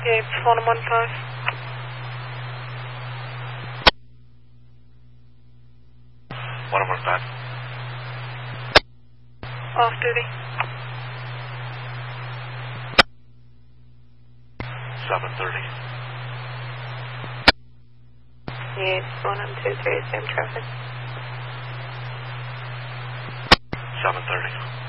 Yeah, it's 115. Off duty. 730. Yeah, it's 123, same traffic. 730.